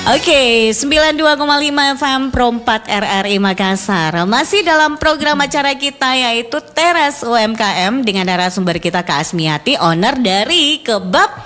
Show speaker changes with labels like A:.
A: Oke, 92,5 FM Pro 4 RRI Makassar. Masih dalam program acara kita yaitu Teras UMKM dengan narasumber kita Kak Asmiati, owner dari Kebab